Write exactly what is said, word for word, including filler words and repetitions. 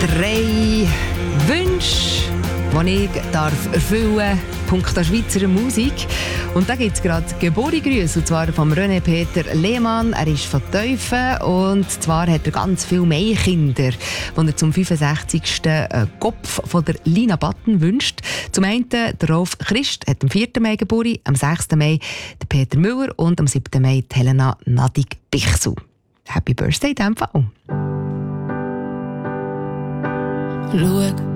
Drei Wünsche, die ich darf erfüllen darf, punkto Schweizer Musik. Und da gibt es gerade Geburtsgrüße, und zwar von René Peter Lehmann. Er ist von Teufen und zwar hat er ganz viele Maikinder, die er zum fünfundsechzigsten Kopf von der Lina Button wünscht. Zum einen der Rolf Christ hat am vierten Mai Geburtstag, am sechsten Mai der Peter Müller und am siebten Mai die Helena Nadig-Bichsel. Happy Birthday in diesem Fall. Schau.